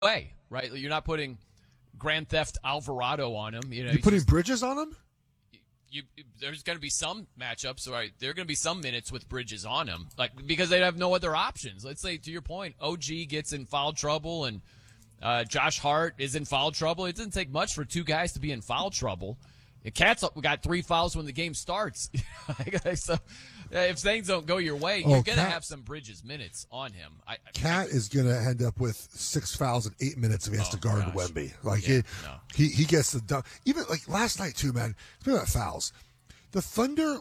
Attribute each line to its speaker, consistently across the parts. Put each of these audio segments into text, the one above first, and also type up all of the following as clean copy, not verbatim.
Speaker 1: way, right? You're not putting Grand Theft Alvarado on him.
Speaker 2: You're putting Bridges on him?
Speaker 1: There's going to be some matchups, right? There are going to be some minutes with Bridges on him, because they have no other options. Let's say, to your point, OG gets in foul trouble and Josh Hart is in foul trouble. It doesn't take much for two guys to be in foul trouble. Cat's got 3 fouls when the game starts. So if things don't go your way, you're going to have some Bridges minutes on him.
Speaker 2: Cat is going to end up with 6 fouls in 8 minutes if he has to guard Wemby. He gets the dunk. Even like last night too, man. Speaking about fouls, the Thunder,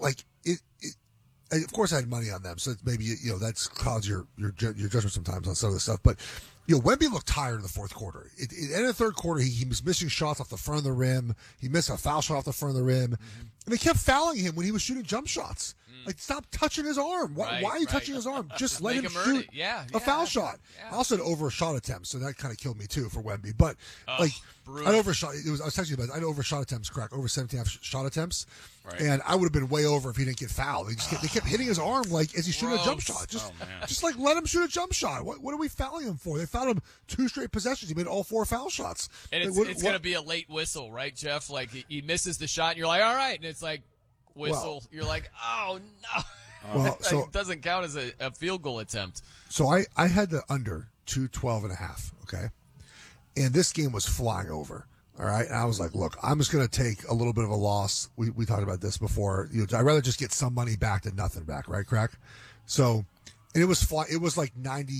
Speaker 2: of course I had money on them, so maybe that's clouds your judgment sometimes on some of this stuff. But Wemby looked tired in the fourth quarter. In the third quarter, he was missing shots off the front of the rim. He missed a foul shot off the front of the rim, and they kept fouling him when he was shooting jump shots. Stop touching his arm. Why are you touching his arm? Just let him shoot a foul shot. Yeah. I also had over shot attempts, so that kind of killed me too for Wemby. But I'd overshot. I was texting you about it. I'd overshot attempts, crack over 17 shot attempts, and I would have been way over if he didn't get fouled. They kept hitting his arm as he shooting a jump shot. Just let him shoot a jump shot. What are we fouling him for? They fouled him 2 straight possessions. He made all 4 foul shots.
Speaker 1: And it's going to be a late whistle, right, Jeff? Like he misses the shot, and you're like, all right, and it's like. Whistle, you're like, oh no.
Speaker 2: Well, so
Speaker 1: it doesn't count as a field goal attempt.
Speaker 2: So I had the under 212.5, okay? And this game was flying over, all right? And I was like, look, I'm just going to take a little bit of a loss. We talked about this before. I'd rather just get some money back than nothing back, right, Crack? So, and it was like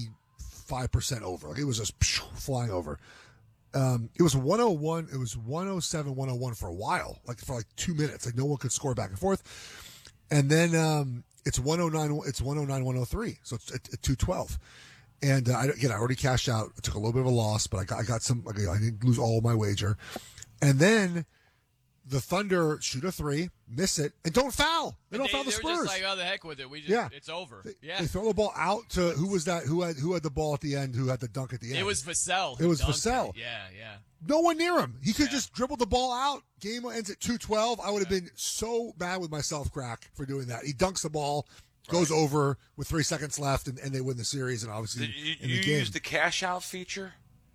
Speaker 2: 95% over. It was just flying over. It was 101. It was 107, 101 for a while, for 2 minutes. No one could score back and forth. And then it's 109. It's 109, 103. So it's at 212. And I already cashed out. I took a little bit of a loss, but I got some. I didn't lose all of my wager. And then the Thunder shoot a 3, miss it, and don't foul. They don't foul the Spurs.
Speaker 1: They're just like, oh, the heck with it. It's over.
Speaker 2: They throw the ball out to who was that? Who had the ball at the end? Who had the dunk at the end?
Speaker 1: It was Vassell.
Speaker 2: It was Vassell.
Speaker 1: Yeah.
Speaker 2: No one near him. He could just dribble the ball out. Game ends at 212. I would have been so mad with myself, Crack, for doing that. He dunks the ball, goes over with 3 seconds left, and they win the series. And obviously, in the game.
Speaker 3: You used the cash out feature?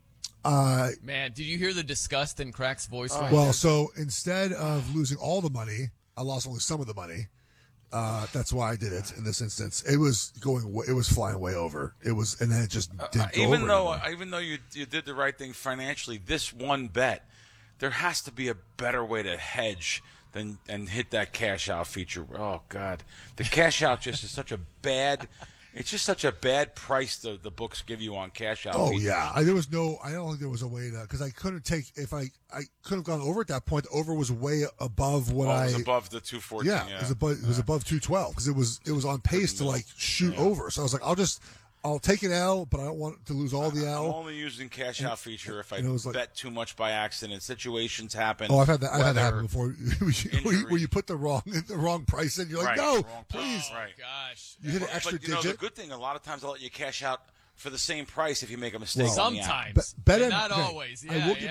Speaker 1: Man, did you hear the disgust in Crack's voice?
Speaker 2: So instead of losing all the money, I lost only some of the money. That's why I did it in this instance. It was flying way over. It was, and then it just didn't go over.
Speaker 3: Even though you did the right thing financially, this one bet, there has to be a better way to hedge and hit that cash out feature. Oh God, the cash out just is such a bad. It's just such a bad price the books give you on cash out.
Speaker 2: Oh features. Yeah, I don't think there was a way to, because I couldn't take, if I couldn't have gone over at that point. The over was way above what
Speaker 3: it was above the 214.
Speaker 2: Yeah, it was above 212 because it was on pace to shoot over. So I was like, I'll take an L, but I don't want to lose all the L.
Speaker 3: I'm only using cash out feature if I bet too much by accident. Situations happen.
Speaker 2: Oh, I've had that happen before. Where you put the wrong price in. You're like, no, please.
Speaker 1: Oh, gosh.
Speaker 2: You hit an extra digit.
Speaker 3: The good thing, a lot of times I'll let you cash out for the same price if you make a mistake.
Speaker 1: Sometimes, not always.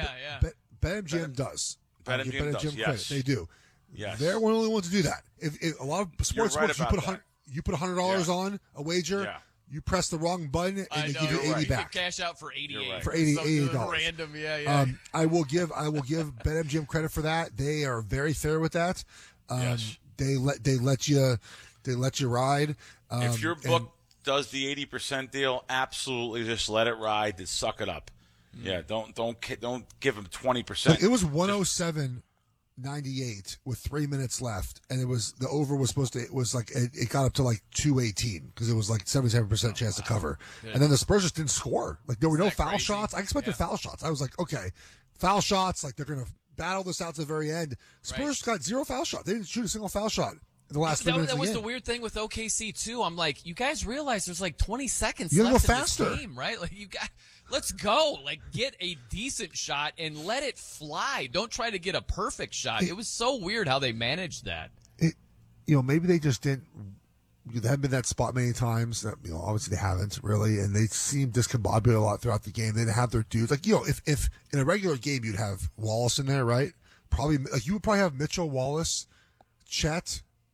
Speaker 2: BetMGM does.
Speaker 3: BetMGM does. Yes,
Speaker 2: they do.
Speaker 3: Yes,
Speaker 2: they're one of the only ones to do that. If a lot of sports books, you put $100 on a wager.
Speaker 3: Yeah.
Speaker 2: You press the wrong button and they give you 80 back.
Speaker 1: You cash out for 88.
Speaker 2: Right. For $88.
Speaker 1: Random, yeah.
Speaker 2: I will give BetMGM credit for that. They are very fair with that.
Speaker 3: Yes.
Speaker 2: They let you ride.
Speaker 3: If your book does the 80% deal, absolutely just let it ride. Just suck it up. Yeah, don't give them 20%.
Speaker 2: It was 107.98 with 3 minutes left, and the over was supposed to. It was it got up to 218 because it was 77% chance to cover, and then the Spurs just didn't score. There were no foul shots. I expected foul shots. I was like, okay, foul shots. They're gonna battle this out to the very end. Spurs got 0 foul shots. They didn't shoot a single foul shot in the last 3 minutes.
Speaker 1: That was
Speaker 2: the
Speaker 1: weird thing with OKC too. I'm like, you guys realize there's 20 seconds
Speaker 2: you
Speaker 1: left
Speaker 2: go
Speaker 1: in
Speaker 2: faster.
Speaker 1: this game, right? Let's go. Get a decent shot and let it fly. Don't try to get a perfect shot. It was so weird how they managed that.
Speaker 2: Maybe they just didn't. They haven't been that spot many times. Obviously they haven't really, and they seem discombobulated a lot throughout the game. They didn't have their dudes. If in a regular game you'd have Wallace in there, right? You would probably have Mitchell, Wallace, Chet,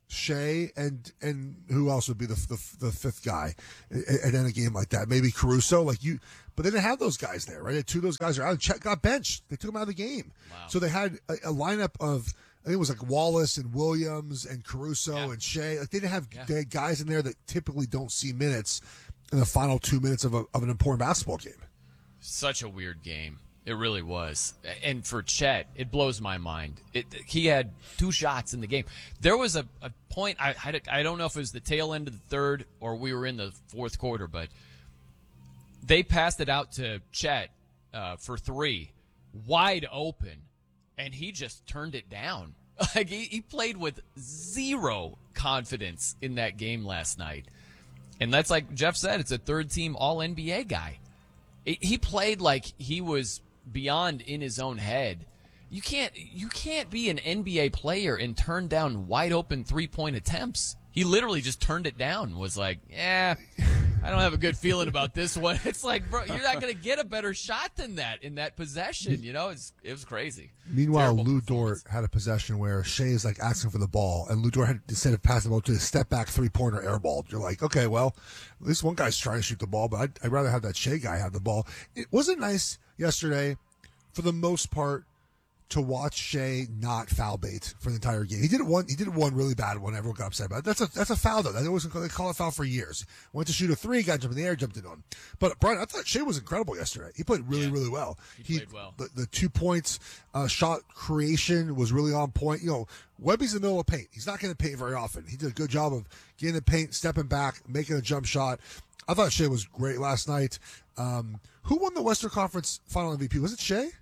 Speaker 2: Shea, and who else would be the fifth guy and in a game like that? Maybe Caruso, but they didn't have those guys there, right? Two of those guys are out. Chet got benched. They took him out of the game.
Speaker 1: Wow.
Speaker 2: So they had a lineup of, I think it was like Wallace and Williams and Caruso and Shea. Like they didn't have they had guys in there that typically don't see minutes in the final 2 minutes of an important basketball game.
Speaker 1: Such a weird game. It really was. And for Chet, it blows my mind. He had 2 shots in the game. There was a point, I don't know if it was the tail end of the third or we were in the fourth quarter, but they passed it out to Chet for 3, wide open, and he just turned it down. Like he played with zero confidence in that game last night. And that's like Jeff said, it's a third-team All-NBA guy. He played like he was beyond in his own head. You can't be an NBA player and turn down wide open 3-point attempts. He literally just turned it down. Was like, I don't have a good feeling about this one. It's like, bro, you're not going to get a better shot than that in that possession. You know, it was crazy.
Speaker 2: Meanwhile, Lou Dort had a possession where Shea is like asking for the ball, and Lou Dort had, instead of passing the ball to a step back 3-pointer air ball. You're like, okay, well, at least one guy's trying to shoot the ball, but I'd rather have that Shea guy have the ball. It wasn't nice yesterday, for the most part, to watch Shea not foul bait for the entire game. He did one really bad one. Everyone got upset about it. That's a foul though. They call it foul for years. Went to shoot a 3, got jumped in the air, jumped it on. But Brian, I thought Shea was incredible yesterday. He played really well.
Speaker 1: He played well.
Speaker 2: The 2 points shot creation was really on point. You know, Wemby's in the middle of paint. He's not going to paint very often. He did a good job of getting the paint, stepping back, making a jump shot. I thought Shea was great last night. Who won the Western Conference Final MVP? Was it Shea?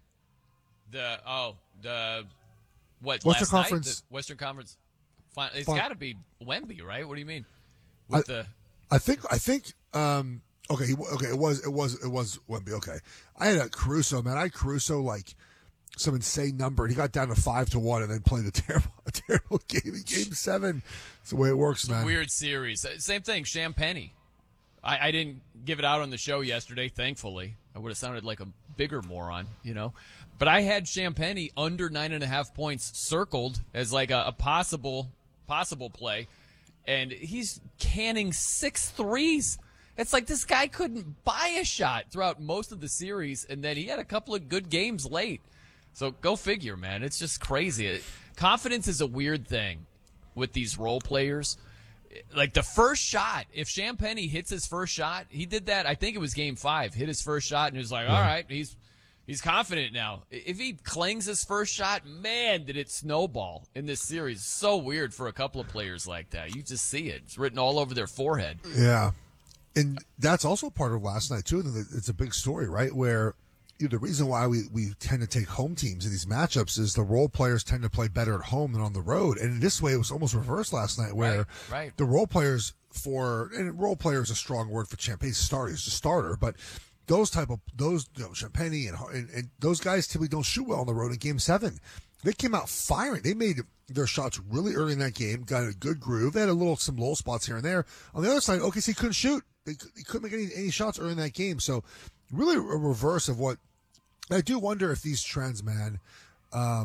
Speaker 1: Western Conference? The Western Conference. It's got to be Wemby, right? What do you mean?
Speaker 2: I think. Okay. It was Wemby. Okay. I had a Caruso, man. I had Caruso like some insane number, and he got down to 5-1, and then played a terrible game in Game 7. That's the way it works, man.
Speaker 1: Weird series. Same thing. Champagny. I didn't give it out on the show yesterday, thankfully. I would have sounded like a bigger moron, you know. But I had Champagny under 9.5 points circled as like a possible play, and he's canning 6 threes. It's like this guy couldn't buy a shot throughout most of the series, and then he had a couple of good games late. So go figure, man. It's just crazy. Confidence is a weird thing with these role players. Like the first shot, if Champagny hits his first shot, he did that, I think it was Game 5, hit his first shot, and he was like, all right, he's confident now. If he clings his first shot, man, did it snowball in this series. So weird for a couple of players like that. You just see it. It's written all over their forehead.
Speaker 2: Yeah. And that's also part of last night, too. It's a big story, right, where the reason why we tend to take home teams in these matchups is the role players tend to play better at home than on the road. And in this way, it was almost reversed last night, where the role players and role player is a strong word for Champagny. He's a starter, but Champagny and those guys typically don't shoot well on the road in Game 7. They came out firing. They made their shots really early in that game, got a good groove. They had some low spots here and there. On the other side, OKC couldn't shoot. They couldn't make any shots early in that game. So really a reverse of what I do wonder if these trends, man, a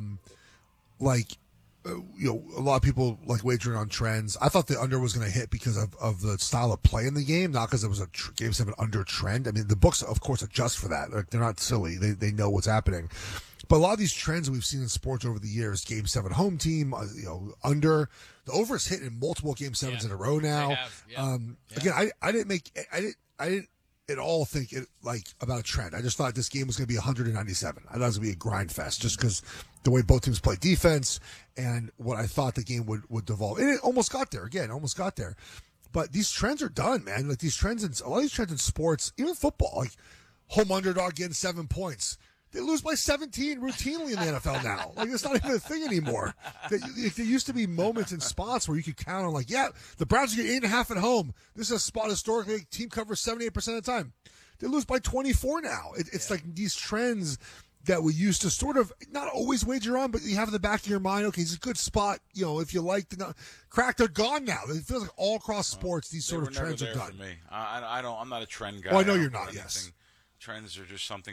Speaker 2: lot of people like wagering on trends. I thought the under was going to hit because of the style of play in the game, not because it was a Game 7 under trend. I mean, the books, of course, adjust for that. They're not silly. They know what's happening. But a lot of these trends we've seen in sports over the years, Game 7 home team, under, the over is hit in multiple Game 7s in a row now. Again, I didn't at all think it about a trend. I just thought this game was going to be 197. I thought it was going to be a grind fest just because the way both teams play defense and what I thought the game would devolve. And it almost got there. But these trends are done, man. Like these trends, a lot of these trends in sports, even football, like home underdog getting 7 points. They lose by 17 routinely in the NFL now. Like, it's not even a thing anymore. There used to be moments and spots where you could count on, the Browns get 8.5 at home. This is a spot historically, team covers 78% of the time. They lose by 24 now. It's like these trends that we used to sort of not always wager on, but you have in the back of your mind, okay, it's a good spot. If you like the crack, they're gone now. It feels like all across sports, these sort of trends are done.
Speaker 3: For me. I'm not a trend guy.
Speaker 2: Well, I know you're not, yes.
Speaker 3: Trends are just something with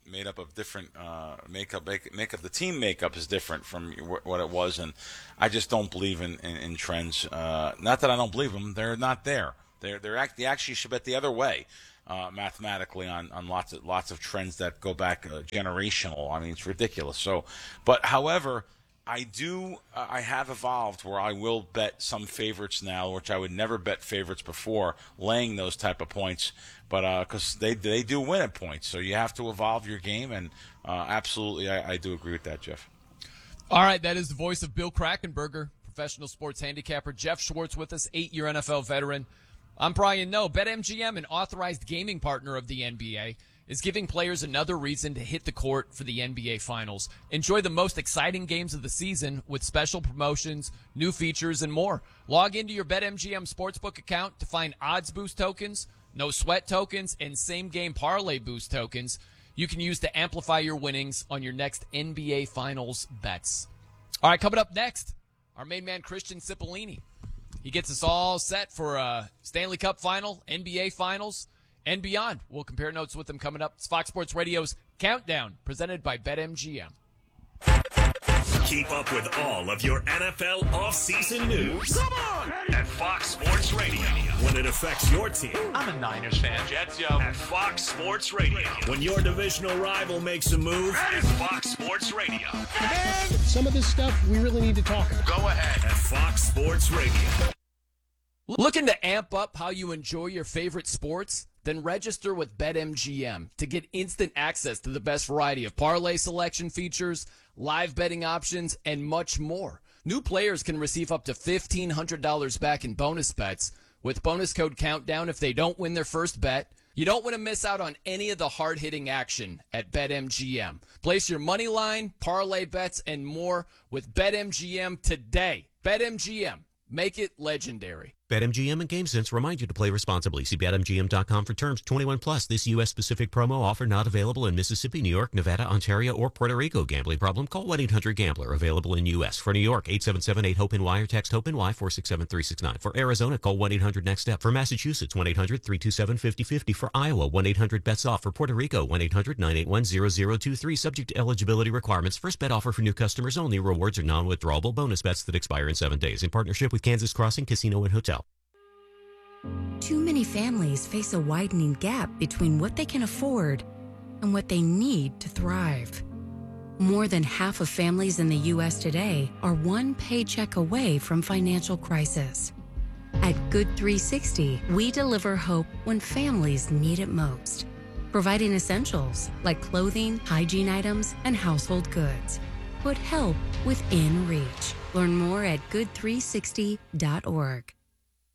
Speaker 3: made up of different makeup. The team makeup is different from what it was, and I just don't believe in trends. Not that I don't believe them; they're not there. They actually should bet the other way. Mathematically on lots of trends that go back generational. I mean, it's ridiculous. So, but however, I have evolved where I will bet some favorites now, which I would never bet favorites before, laying those type of points. But because they do win at points, so you have to evolve your game, and absolutely, I do agree with that, Jeff.
Speaker 1: All right, that is the voice of Bill Krackomberger, professional sports handicapper. Jeff Schwartz with us, 8-year NFL veteran. I'm Brian Noe. BetMGM, an authorized gaming partner of the NBA, is giving players another reason to hit the court for the NBA Finals. Enjoy the most exciting games of the season with special promotions, new features, and more. Log into your BetMGM Sportsbook account to find odds boost tokens, no sweat tokens, and same-game parlay boost tokens you can use to amplify your winnings on your next NBA Finals bets. All right, coming up next, our main man, Christian Cipollini. He gets us all set for Stanley Cup Final, NBA Finals, and beyond. We'll compare notes with him coming up. It's Fox Sports Radio's Countdown, presented by BetMGM.
Speaker 4: Keep up with all of your NFL offseason news. Come on! At Fox Sports Radio. When it affects your team.
Speaker 5: I'm a Niners fan. Jets, yo.
Speaker 4: At Fox Sports Radio. When your divisional rival makes a move. At Fox Sports Radio.
Speaker 6: And some of this stuff we really need to talk about.
Speaker 5: Go ahead.
Speaker 4: At Fox Sports Radio.
Speaker 1: Looking to amp up how you enjoy your favorite sports? Then register with BetMGM to get instant access to the best variety of parlay selection features, live betting options, and much more. New players can receive up to $1,500 back in bonus bets with bonus code Countdown if they don't win their first bet. You don't want to miss out on any of the hard-hitting action at BetMGM. Place your money line, parlay bets, and more with BetMGM today. BetMGM. Make it legendary.
Speaker 7: BetMGM and GameSense remind you to play responsibly. See BetMGM.com for terms. 21 plus. This U.S.-specific promo offer not available in Mississippi, New York, Nevada, Ontario, or Puerto Rico. Gambling problem? Call 1-800-GAMBLER. Available in U.S. For New York, 877-8-HOPE-NY or text HOPE-NY 467-369. For Arizona, call 1-800-NEXT-STEP. For Massachusetts, 1-800-327-5050. For Iowa, 1-800-BETS-OFF. For Puerto Rico, 1-800-981-0023. Subject to eligibility requirements. First bet offer for new customers only. Rewards are non-withdrawable bonus bets that expire in 7 days. In partnership with Kansas Crossing Casino and Hotel.
Speaker 8: Too many families face a widening gap between what they can afford and what they need to thrive. More than half of families in the U.S. today are one paycheck away from financial crisis. At Good 360, we deliver hope when families need it most, providing essentials like clothing, hygiene items, and household goods. Put help within reach. Learn more at good360.org.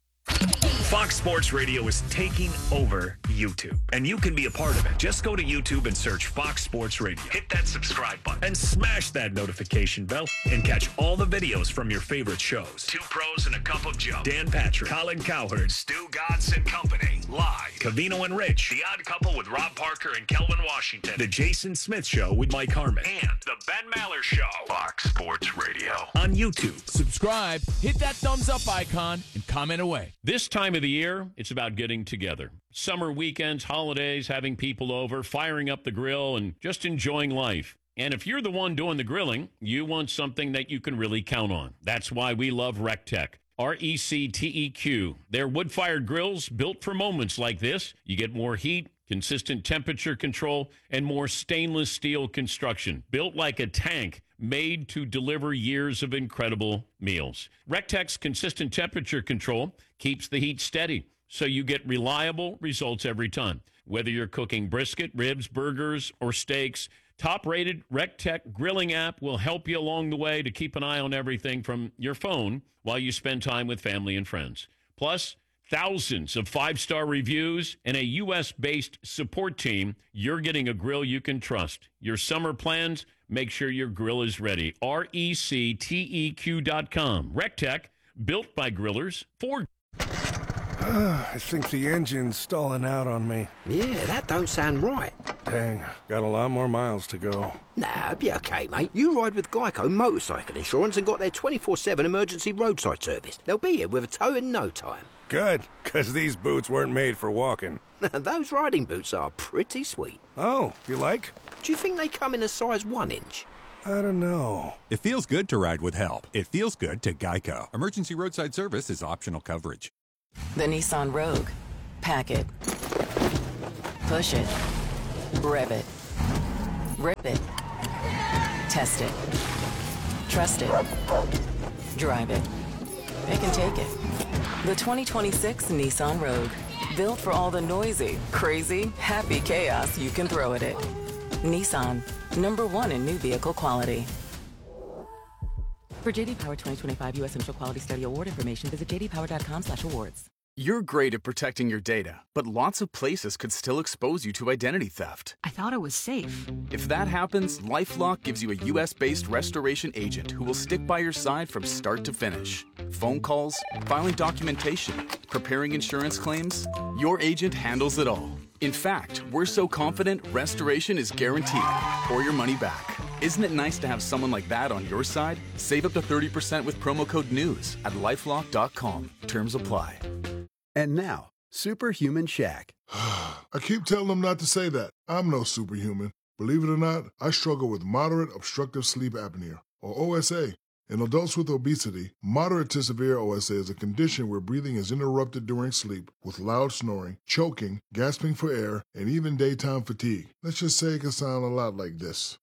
Speaker 4: Fox Sports Radio is taking over YouTube, and you can be a part of it. Just go to YouTube and search Fox Sports Radio. Hit that subscribe button and smash that notification bell and catch all the videos from your favorite shows. Two Pros and a Cup of Joe, Dan Patrick, Colin Cowherd, Stu Godson and Company, live, Covino and Rich, The Odd Couple with Rob Parker and Kelvin Washington, The Jason Smith Show with Mike Harmon, and The Ben Maller Show. Fox Sports Radio on YouTube.
Speaker 9: Subscribe, hit that thumbs up icon, and comment away.
Speaker 10: This time of the year, it's about getting together. Summer weekends, holidays, having people over, firing up the grill, and just enjoying life. And if you're the one doing the grilling, you want something that you can really count on. That's why we love RecTech. RECTEQ. They're wood-fired grills built for moments like this. You get more heat, consistent temperature control, and more stainless steel construction. Built like a tank, made to deliver years of incredible meals. RecTech's consistent temperature control keeps the heat steady, so you get reliable results every time. Whether you're cooking brisket, ribs, burgers, or steaks, top-rated RecTech grilling app will help you along the way to keep an eye on everything from your phone while you spend time with family and friends. Plus, thousands of five-star reviews and a U.S.-based support team. You're getting a grill you can trust. Your summer plans, make sure your grill is ready. RECTEQ.com. RecTech, built by grillers for...
Speaker 6: I think the engine's stalling out on me.
Speaker 11: Yeah, that don't sound right.
Speaker 6: Dang, got a lot more miles to go.
Speaker 11: Nah, be okay, mate. You ride with Geico Motorcycle Insurance and got their 24/7 emergency roadside service. They'll be here with a tow in no time.
Speaker 6: Good, because these boots weren't made for walking.
Speaker 11: Those riding boots are pretty sweet.
Speaker 6: Oh, you like?
Speaker 11: Do you think they come in a size 1 inch?
Speaker 6: I don't know.
Speaker 12: It feels good to ride with help. It feels good to Geico. Emergency roadside service is optional coverage.
Speaker 13: The Nissan Rogue. Pack it. Push it. Rev it. Rip it. Test it. Trust it. Drive it. It can take it. The 2026 Nissan Rogue. Built for all the noisy, crazy, happy chaos you can throw at it. Nissan. #1 in new vehicle quality. For JD Power 2025 U.S. Initial Quality Study Award information, visit jdpower.com/awards.
Speaker 14: You're great at protecting your data, but lots of places could still expose you to identity theft.
Speaker 15: I thought it was safe.
Speaker 14: If that happens, LifeLock gives you a U.S.-based restoration agent who will stick by your side from start to finish. Phone calls, filing documentation, preparing insurance claims, your agent handles it all. In fact, we're so confident restoration is guaranteed or your money back. Isn't it nice to have someone like that on your side? Save up to 30% with promo code NEWS at LifeLock.com. Terms apply.
Speaker 16: And now, Superhuman Shaq.
Speaker 17: I keep telling them not to say that. I'm no superhuman. Believe it or not, I struggle with moderate obstructive sleep apnea, or OSA. In adults with obesity, moderate to severe OSA is a condition where breathing is interrupted during sleep with loud snoring, choking, gasping for air, and even daytime fatigue. Let's just say it can sound a lot like this.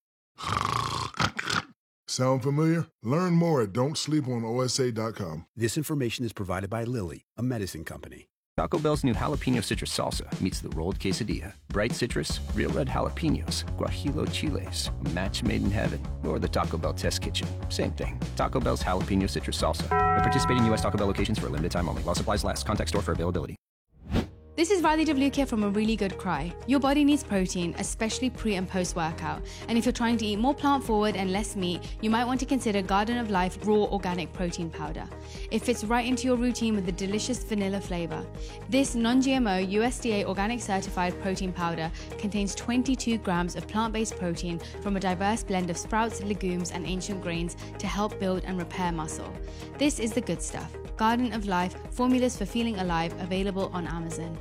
Speaker 17: Sound familiar? Learn more at don'tsleeponosa.com.
Speaker 16: This information is provided by Lilly, a medicine company.
Speaker 18: Taco Bell's new jalapeno citrus salsa meets the rolled quesadilla. Bright citrus, real red jalapenos, guajillo chiles, a match made in heaven, or the Taco Bell test kitchen. Same thing. Taco Bell's jalapeno citrus salsa. At participating U.S. Taco Bell locations for a limited time only. While supplies last. Contact store for availability.
Speaker 19: This is Riley Devlukia from A Really Good Cry. Your body needs protein, especially pre and post workout. And if you're trying to eat more plant forward and less meat, you might want to consider Garden of Life Raw Organic Protein Powder. It fits right into your routine with a delicious vanilla flavor. This non-GMO USDA organic certified protein powder contains 22 grams of plant-based protein from a diverse blend of sprouts, legumes, and ancient grains to help build and repair muscle. This is the good stuff. Garden of Life, formulas for feeling alive, available on Amazon.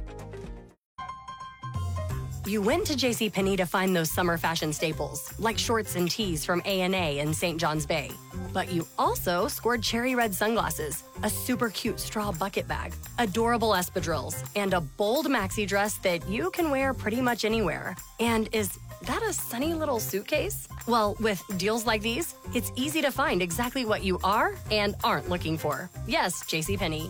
Speaker 20: You went to JCPenney to find those summer fashion staples, like shorts and tees from A&A in St. John's Bay. But you also scored cherry red sunglasses, a super cute straw bucket bag, adorable espadrilles, and a bold maxi dress that you can wear pretty much anywhere. And is that a sunny little suitcase? Well, with deals like these, it's easy to find exactly what you are and aren't looking for. Yes, JCPenney.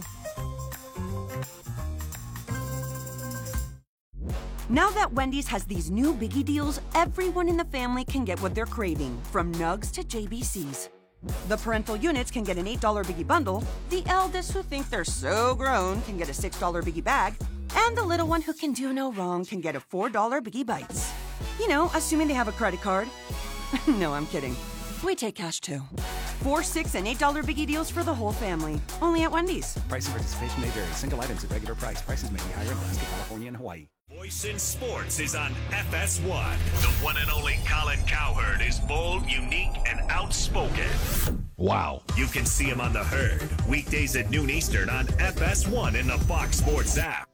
Speaker 21: Now that Wendy's has these new biggie deals, everyone in the family can get what they're craving, from nugs to JBCs. The parental units can get an $8 biggie bundle, the eldest who think they're so grown can get a $6 biggie bag, and the little one who can do no wrong can get a $4 biggie bites. You know, assuming they have a credit card. No, I'm kidding. We take cash too. 4, 6, and $8 biggie deals for the whole family. Only at Wendy's.
Speaker 22: Price and participation may vary. Single items at regular price. Prices may be higher in Alaska, California, and Hawaii.
Speaker 4: Voice in Sports is on FS1. The one and only Colin Cowherd is bold, unique, and outspoken.
Speaker 9: Wow.
Speaker 4: You can see him on The Herd, weekdays at noon Eastern on FS1 in the Fox Sports app.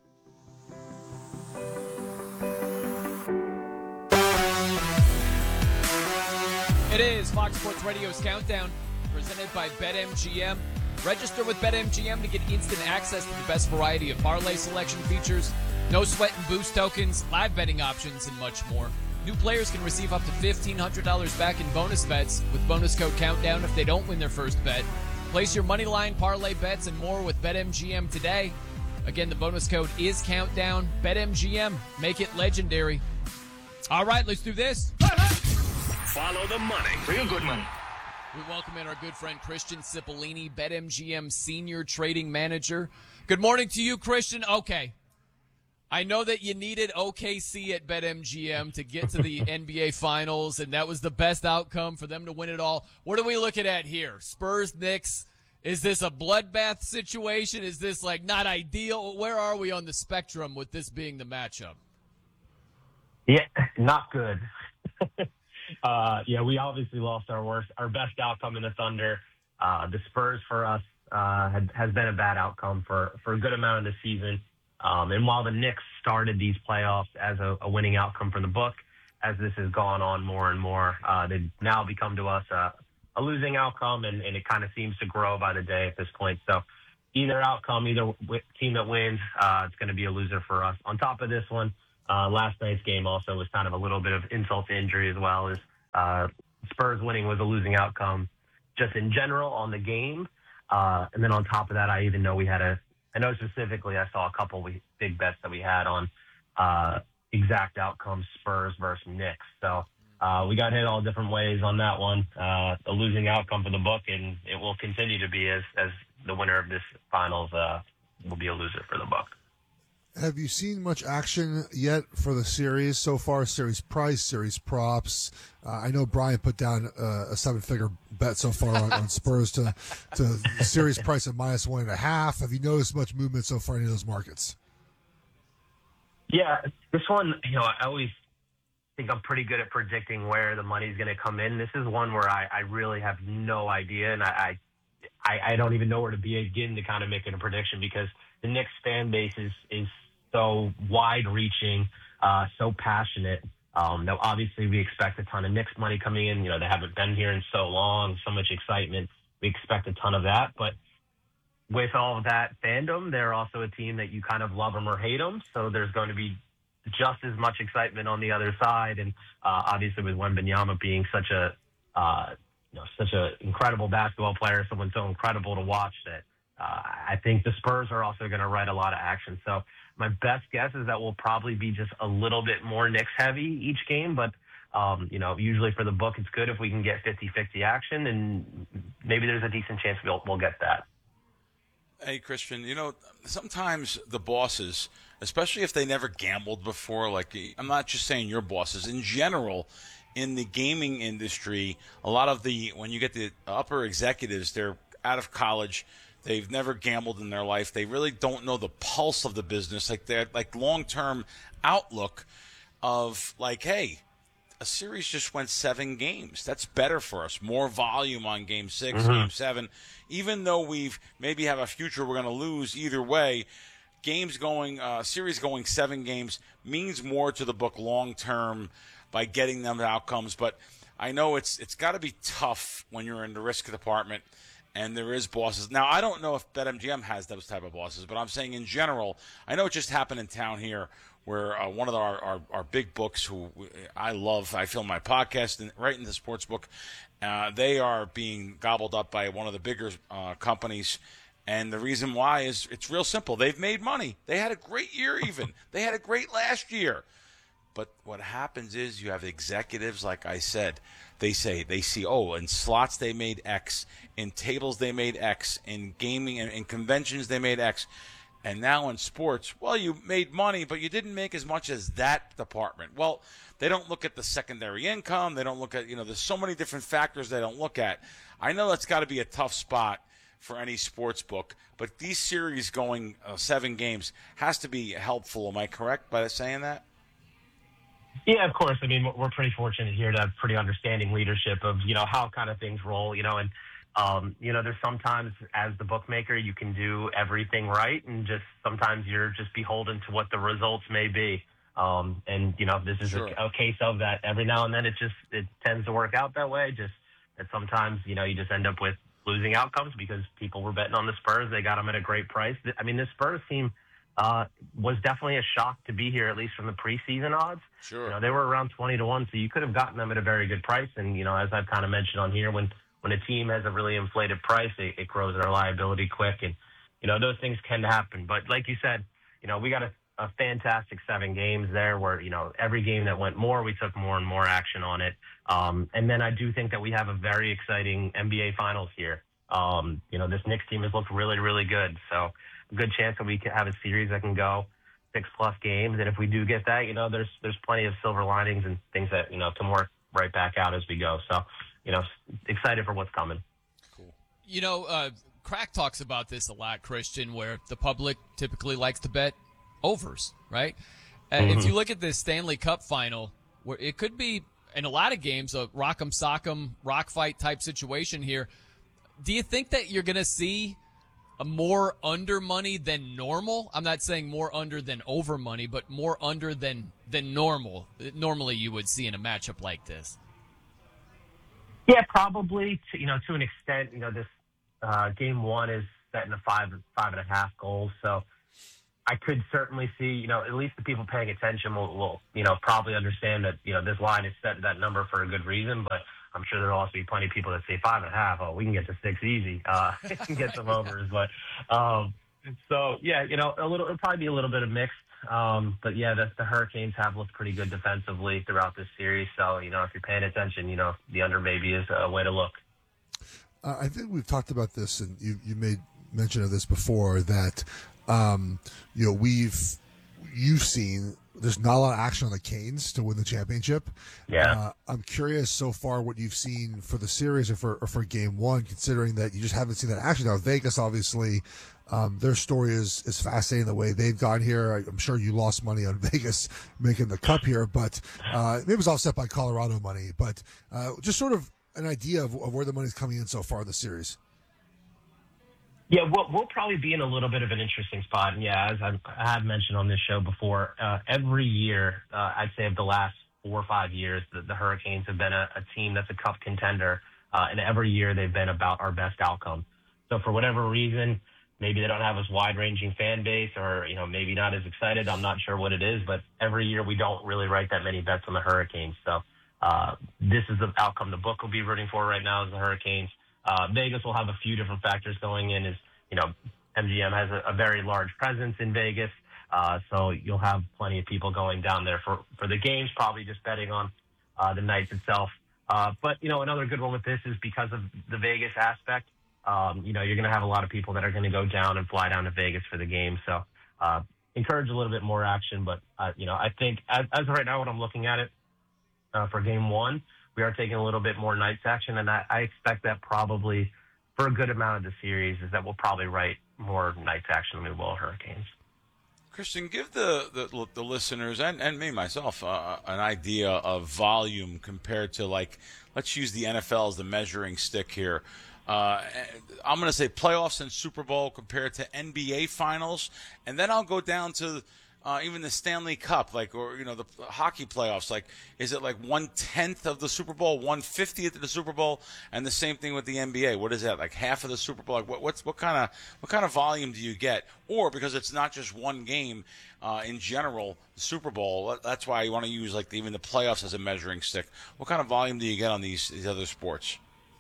Speaker 1: It is Fox Sports Radio's Countdown, presented by BetMGM. Register with BetMGM to get instant access to the best variety of parlay selection features, no sweat and boost tokens, live betting options, and much more. New players can receive up to $1,500 back in bonus bets with bonus code Countdown if they don't win their first bet. Place your moneyline, parlay bets, and more with BetMGM today. Again, the bonus code is Countdown. BetMGM. Make it legendary. All right, let's do this.
Speaker 4: Follow the money. Real good money.
Speaker 1: We welcome in our good friend Christian Cipollini, BetMGM Senior Trading Manager. Good morning to you, Christian. Okay. I know that you needed OKC at BetMGM to get to the NBA Finals, and that was the best outcome for them to win it all. What are we looking at here? Spurs, Knicks? Is this a bloodbath situation? Is this, like, not ideal? Where are we on the spectrum with this being the matchup?
Speaker 23: Yeah, not good. We obviously lost our best outcome in the Thunder. The Spurs for us has been a bad outcome for a good amount of the season. And while the Knicks started these playoffs as a winning outcome from the book, as this has gone on more and more. They've now become to us a losing outcome, and it kind of seems to grow by the day at this point. So either outcome, either team that wins, it's going to be a loser for us. On top of this one, last night's game also was kind of a little bit of insult to injury as well. As Spurs winning was a losing outcome just in general on the game. And then on top of that, I even know I know specifically I saw a couple big bets that we had on exact outcomes, Spurs versus Knicks. So we got hit all different ways on that one. A losing outcome for the book, and it will continue to be as the winner of this finals will be a loser for the book.
Speaker 2: Have you seen much action yet for the series so far? Series price, series props. I know Brian put down a 7-figure bet so far on Spurs to series price at -1.5. Have you noticed much movement so far in any of those markets?
Speaker 23: Yeah, this one, I always think I'm pretty good at predicting where the money's going to come in. This is one where I really have no idea, and I don't even know where to begin to kind of make a prediction, because the Knicks fan base is so wide-reaching, so passionate. Now, obviously, we expect a ton of Knicks money coming in. They haven't been here in so long, so much excitement. We expect a ton of that. But with all of that fandom, they're also a team that you kind of love them or hate them. So there's going to be just as much excitement on the other side. And obviously, with Wembanyama being such a incredible basketball player, someone so incredible to watch, that I think the Spurs are also going to write a lot of action. So my best guess is that we'll probably be just a little bit more Knicks heavy each game. But, usually for the book, it's good if we can get 50-50 action, and maybe there's a decent chance we'll get that.
Speaker 3: Hey, Christian, sometimes the bosses, especially if they never gambled before, like I'm not just saying your bosses, in general, in the gaming industry, a lot of when you get the upper executives, they're out of college. They've never gambled in their life. They really don't know the pulse of the business, like their long-term outlook of hey, a series just went 7 games. That's better for us. More volume on Game 6, Game 7. Even though we've maybe have a future we're going to lose either way, series going 7 games means more to the book long-term by getting them outcomes. But I know it's got to be tough when you're in the risk department and there is bosses. Now, I don't know if BetMGM has those type of bosses, but I'm saying in general, I know it just happened in town here where one of our big books who I love, I film my podcast right in the sports book, they are being gobbled up by one of the bigger companies. And the reason why is it's real simple. They've made money. They had a great year even. They had a great last year. But what happens is you have executives, like I said, they see, in slots they made X, in tables they made X, in gaming and in conventions they made X. And now in sports, well, you made money, but you didn't make as much as that department. Well, they don't look at the secondary income. They don't look at, there's so many different factors they don't look at. I know that's got to be a tough spot for any sports book, but these series going 7 games has to be helpful. Am I correct by saying that?
Speaker 23: Yeah, of course. I mean, we're pretty fortunate here to have pretty understanding leadership of, how kind of things roll, and, there's sometimes as the bookmaker, you can do everything right. And just sometimes you're just beholden to what the results may be. This is a case of that. Every now and then it tends to work out that way. Just that sometimes, you just end up with losing outcomes because people were betting on the Spurs. They got them at a great price. I mean, this Spurs team was definitely a shock to be here, at least from the preseason odds.
Speaker 3: Sure.
Speaker 23: They were around 20-1, so you could have gotten them at a very good price. And, as I've kind of mentioned on here, when a team has a really inflated price, it grows their liability quick. And, those things can happen. But like you said, we got a fantastic 7 games there where, every game that went more, we took more and more action on it. And then I do think that we have a very exciting NBA Finals here. This Knicks team has looked really, really good. So a good chance that we can have a series that can go 6+ games. And if we do get that, there's plenty of silver linings and things that, can work right back out as we go. So, excited for what's coming.
Speaker 1: Cool. Crack talks about this a lot, Christian, where the public typically likes to bet overs, right? And if you look at this Stanley Cup final, where it could be, in a lot of games, a rock'em sock'em, rock fight type situation here, do you think that you're going to see a more under money than normal? I'm not saying more under than over money, but more under than than normally you would see in a matchup like this.
Speaker 23: Yeah, probably. To an extent, this game one is set in a 5.5 goals. So I could certainly see, at least the people paying attention will probably understand that, this line is set at that number for a good reason. But I'm sure there'll also be plenty of people that say 5.5. Oh, we can get to 6 easy. And get some overs. But so yeah, it'll probably be a little bit of mixed. But yeah, the Hurricanes have looked pretty good defensively throughout this series. So, if you're paying attention, the under maybe is a way to look.
Speaker 2: I think we've talked about this, and you made mention of this before, that, you've seen there's not a lot of action on the Canes to win the championship.
Speaker 23: Yeah.
Speaker 2: I'm curious so far what you've seen for the series or for game one, considering that you just haven't seen that action. Now, Vegas, obviously, their story is fascinating the way they've gone here. I'm sure you lost money on Vegas making the cup here, but it was offset by Colorado money. But just sort of an idea of where the money's coming in so far in the series.
Speaker 23: Yeah, we'll probably be in a little bit of an interesting spot. And yeah, as I have mentioned on this show before, every year, I'd say of the last 4 or 5 years, the Hurricanes have been a team that's a cup contender. And every year they've been about our best outcome. So for whatever reason, maybe they don't have as wide-ranging fan base or, maybe not as excited. I'm not sure what it is, but every year we don't really write that many bets on the Hurricanes. So this is the outcome the book will be rooting for right now is the Hurricanes. Vegas will have a few different factors going in. MGM has a very large presence in Vegas, so you'll have plenty of people going down there for the games, probably just betting on the nights itself. But another good one with this is because of the Vegas aspect. You're going to have a lot of people that are going to go down and fly down to Vegas for the game. So encourage a little bit more action. But I think as of right now, when I'm looking at it for game one, we are taking a little bit more nights action, and I expect that probably for a good amount of the series is that we'll probably write more nights action than we will Hurricanes.
Speaker 3: Christian, give the listeners and me, myself, an idea of volume compared to, let's use the NFL as the measuring stick here. I'm going to say playoffs and Super Bowl compared to NBA finals, and then I'll go down to even the Stanley Cup, or the hockey playoffs. Is it 1/10 of the Super Bowl, 1/50th of the Super Bowl, and the same thing with the NBA? What is that? Half of the Super Bowl? What kind of volume do you get? Or because it's not just one game in general, the Super Bowl. That's why you want to use even the playoffs as a measuring stick. What kind of volume do you get on these other sports?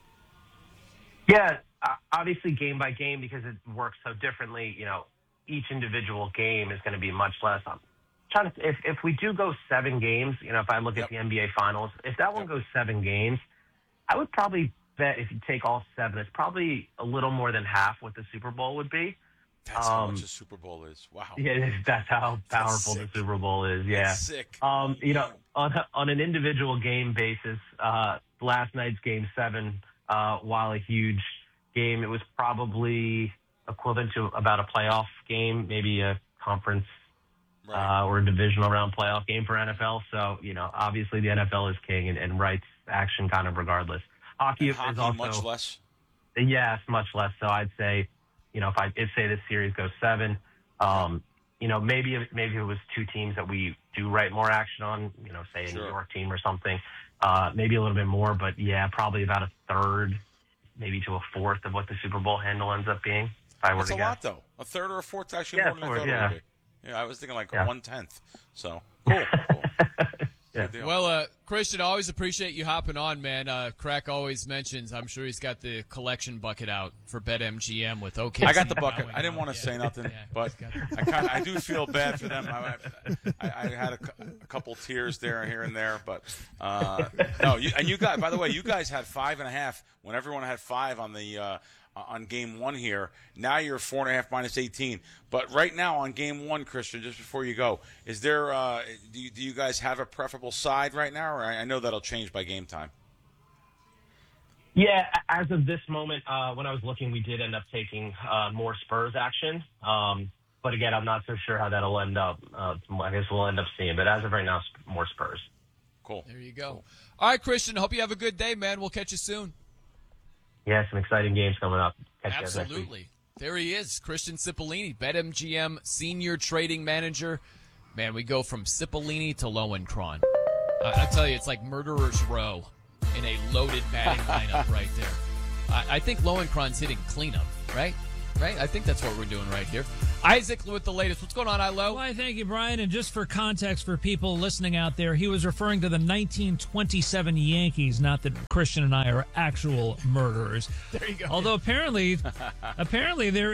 Speaker 23: Yeah, obviously game by game because it works so differently. Each individual game is going to be much less. I'm trying to, if we do go 7 games, if I look at the NBA Finals, if that one goes 7 games, I would probably bet if you take all 7, it's probably a little more than half what the Super Bowl would be.
Speaker 3: That's how much the Super Bowl is. Wow.
Speaker 23: Yeah, that's how powerful the Super Bowl is. Yeah.
Speaker 3: That's sick.
Speaker 23: On an individual game basis, last night's Game 7, while a huge game, it was probably equivalent to about a playoff game, maybe a conference or a divisional round playoff game for NFL. So, obviously the NFL is king and writes action kind of regardless. Hockey is also
Speaker 3: much less.
Speaker 23: Yes, much less. So I'd say, if say this series goes 7, maybe if it was 2 teams that we do write more action on, say a New York team or something, maybe a little bit more, but yeah, probably about a third, maybe to a fourth of what the Super Bowl handle ends up being.
Speaker 3: That's a lot, though. A third or a fourth, actually, more than I thought it would be. Yeah, I was thinking 1/10. So, cool.
Speaker 1: Well, Christian, I always appreciate you hopping on, man. Crack always mentions, I'm sure he's got the collection bucket out for BetMGM with OKC.
Speaker 3: I got the bucket. I didn't want to say nothing, but I do feel bad for them. I had a couple tears there, here and there, but no. You guys, by the way, you guys had 5.5 when everyone had 5 on the. On game 1 here. Now you're 4.5 minus 18. But right now on game 1, Christian, just before you go, is there do you guys have a preferable side right now, or I know that'll change by game time?
Speaker 23: Yeah, as of this moment, when I was looking, we did end up taking more Spurs action. But again, I'm not so sure how that'll end up. I guess we'll end up seeing. But as of right now, more Spurs.
Speaker 3: Cool.
Speaker 1: There you go. Cool. All right, Christian, hope you have a good day, man. We'll catch you soon.
Speaker 23: Yeah, some exciting games coming up.
Speaker 1: Absolutely. There he is, Christian Cipollini, BetMGM Senior Trading Manager. Man, we go from Cipollini to Lowenkron. I tell you, it's like Murderer's Row in a loaded batting lineup right there. I think Lowenkron's hitting cleanup, right? Right? I think that's what we're doing right here. Isaac with the latest. What's going on, Ilo?
Speaker 5: Why, thank you, Brian. And just for context for people listening out there, he was referring to the 1927 Yankees, not that Christian and I are actual murderers.
Speaker 1: There you go.
Speaker 5: Although apparently there...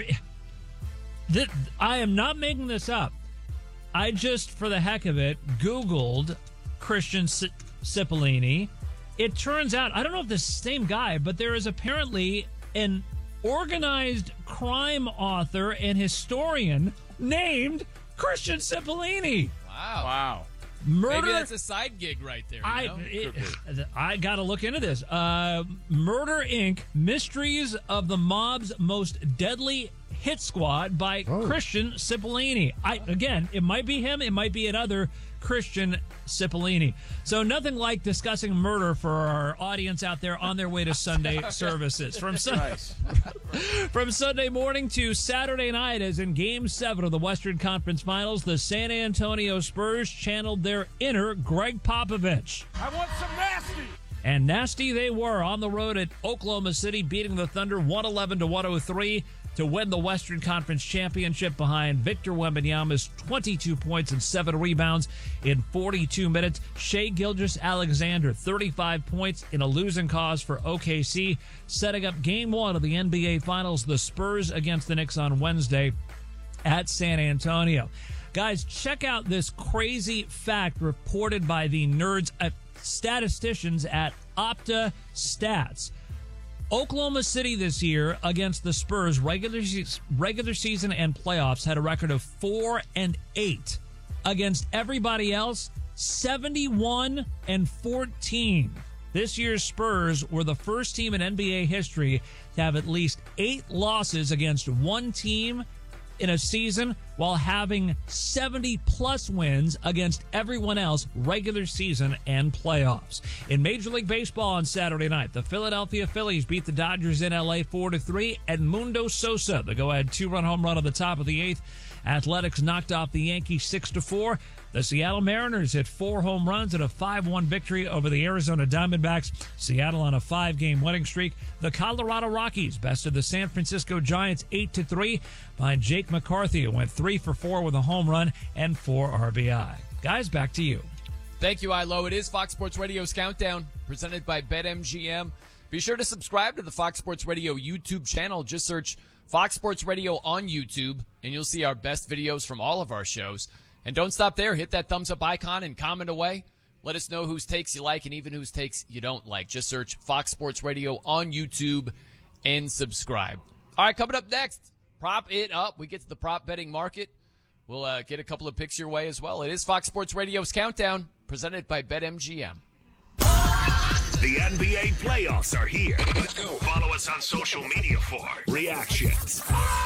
Speaker 5: I am not making this up. I just, for the heck of it, Googled Christian Cipollini. It turns out, I don't know if this is the same guy, but there is apparently an organized crime author and historian named Christian Cipollini.
Speaker 1: Wow.
Speaker 5: Murder,
Speaker 1: maybe that's a side gig right there.
Speaker 5: I got to look into this. Murder, Inc., Mysteries of the Mob's Most Deadly Hit Squad by Christian Cipollini. Again, it might be him. It might be another Christian Cipollini. So nothing like discussing murder for our audience out there on their way to Sunday services. From Sunday morning to Saturday night, as in Game 7 of the Western Conference Finals, the San Antonio Spurs channeled their inner Greg Popovich.
Speaker 6: I want some nasty.
Speaker 5: And nasty they were on the road at Oklahoma City, beating the Thunder 111-103 to win the Western Conference Championship behind Victor Wembanyama's 22 points and 7 rebounds in 42 minutes. Shai Gilgeous-Alexander, 35 points in a losing cause for OKC, setting up Game 1 of the NBA Finals, the Spurs against the Knicks on Wednesday at San Antonio. Guys, check out this crazy fact reported by the nerds, statisticians at Opta Stats. Oklahoma City this year against the Spurs, regular season and playoffs, had a record of 4-8. Against everybody else, 71-14. This year's Spurs were the first team in NBA history to have at least 8 losses against one team in a season, while having 70-plus wins against everyone else, regular season and playoffs. In Major League Baseball on Saturday night, the Philadelphia Phillies beat the Dodgers in L.A. 4-3. Edmundo Sosa, the go-ahead 2-run home run at the top of the 8th. Athletics knocked off the Yankees 6-4. The Seattle Mariners hit 4 home runs in a 5-1 victory over the Arizona Diamondbacks. Seattle on a 5-game winning streak. The Colorado Rockies bested the San Francisco Giants 8-3 behind Jake McCarthy, who went 3-for-4 with a home run and 4 RBI. Guys, back to you.
Speaker 1: Thank you, Ilo. It is Fox Sports Radio's Countdown, presented by BetMGM. Be sure to subscribe to the Fox Sports Radio YouTube channel. Just search Fox Sports Radio on YouTube, and you'll see our best videos from all of our shows. And don't stop there. Hit that thumbs up icon and comment away. Let us know whose takes you like and even whose takes you don't like. Just search Fox Sports Radio on YouTube and subscribe. All right, coming up next, Prop It Up. We get to the prop betting market. We'll get a couple of picks your way as well. It is Fox Sports Radio's Countdown, presented by BetMGM.
Speaker 4: The NBA playoffs are here. Let's go. Follow us on social media for reactions.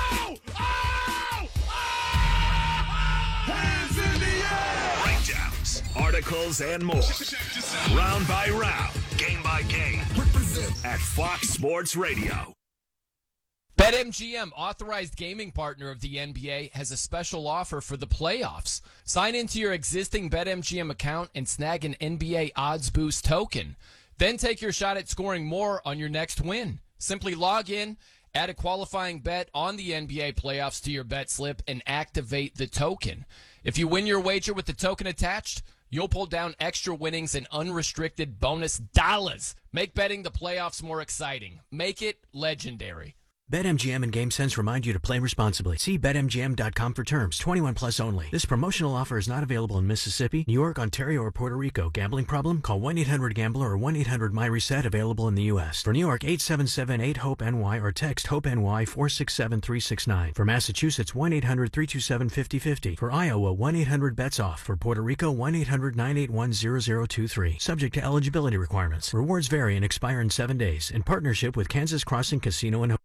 Speaker 4: Hands in the air! Breakdowns, articles, and more. Round by round, game by game. At Fox Sports Radio.
Speaker 1: BetMGM, authorized gaming partner of the NBA, has a special offer for the playoffs. Sign into your existing BetMGM account and snag an NBA Odds Boost token. Then take your shot at scoring more on your next win. Simply log in, add a qualifying bet on the NBA playoffs to your bet slip, and activate the token. If you win your wager with the token attached, you'll pull down extra winnings and unrestricted bonus dollars. Make betting the playoffs more exciting. Make it legendary.
Speaker 7: BetMGM and GameSense remind you to play responsibly. See BetMGM.com for terms. 21 plus only. This promotional offer is not available in Mississippi, New York, Ontario, or Puerto Rico. Gambling problem? Call 1-800-GAMBLER or 1-800-MyReset, available in the U.S. For New York, 877-8-HOPE-NY or text HOPE-NY 467-369. For Massachusetts, 1-800-327-5050. For Iowa, 1-800-BETS-OFF. For Puerto Rico, 1-800-981-0023. Subject to eligibility requirements. Rewards vary and expire in 7 days. In partnership with Kansas Crossing Casino and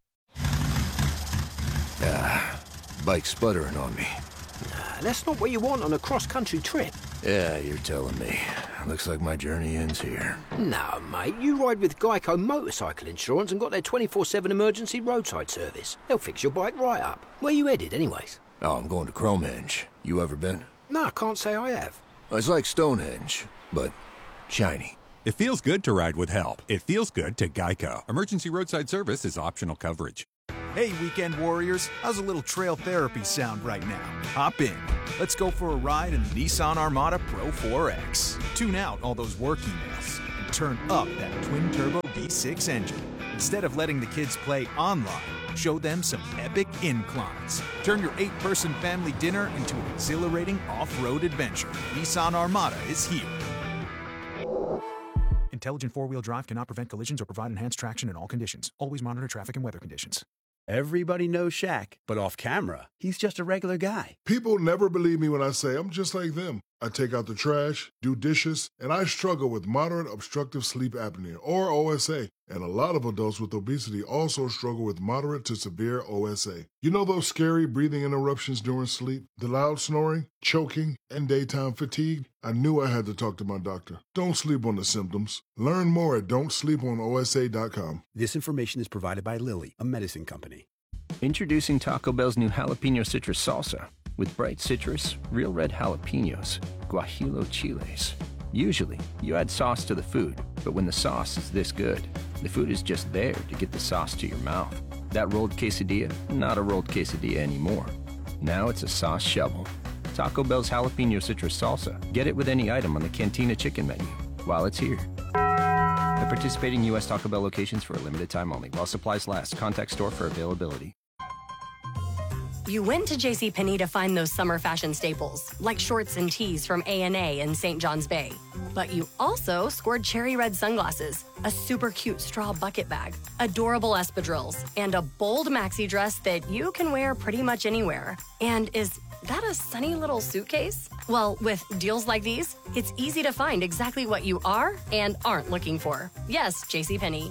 Speaker 11: Bike sputtering on me. That's not what you want on a cross-country trip.
Speaker 6: Yeah, you're telling me. Looks like my journey ends here.
Speaker 11: No, mate. You ride with Geico Motorcycle Insurance and got their 24/7 emergency roadside service. They'll fix your bike right up. Where you headed, anyways?
Speaker 6: Oh, I'm going to Chromenge. You ever been?
Speaker 11: No, I can't say I have.
Speaker 8: It's like Stonehenge, but shiny.
Speaker 12: It feels good to ride with help. It feels good to Geico. Emergency roadside service is optional coverage.
Speaker 10: Hey, weekend warriors, how's a little trail therapy sound right now? Hop in. Let's go for a ride in the Nissan Armada Pro 4X. Tune out all those work emails and turn up that twin-turbo V6 engine. Instead of letting the kids play online, show them some epic inclines. Turn your 8-person family dinner into an exhilarating off-road adventure. Nissan Armada is here. Intelligent four-wheel drive cannot prevent collisions or provide enhanced traction in all conditions. Always monitor traffic and weather conditions.
Speaker 16: Everybody knows Shaq, but off camera, he's just a regular guy.
Speaker 17: People never believe me when I say I'm just like them. I take out the trash, do dishes, and I struggle with moderate obstructive sleep apnea, or OSA. And a lot of adults with obesity also struggle with moderate to severe OSA. You know those scary breathing interruptions during sleep, the loud snoring, choking, and daytime fatigue? I knew I had to talk to my doctor. Don't sleep on the symptoms. Learn more at don'tsleeponosa.com.
Speaker 16: This information is provided by Lilly, a medicine company.
Speaker 18: Introducing Taco Bell's new jalapeno citrus salsa with bright citrus, real red jalapenos, guajillo chiles. Usually, you add sauce to the food, but when the sauce is this good, the food is just there to get the sauce to your mouth. That rolled quesadilla, not a rolled quesadilla anymore. Now it's a sauce shovel. Taco Bell's jalapeno citrus salsa. Get it with any item on the Cantina chicken menu while it's here. At participating U.S. Taco Bell locations for a limited time only. While supplies last. Contact store for availability.
Speaker 20: You went to JCPenney to find those summer fashion staples, like shorts and tees from A&A and St. John's Bay. But you also scored cherry red sunglasses, a super cute straw bucket bag, adorable espadrilles, and a bold maxi dress that you can wear pretty much anywhere. And is that a sunny little suitcase? Well, with deals like these, it's easy to find exactly what you are and aren't looking for. Yes, JCPenney.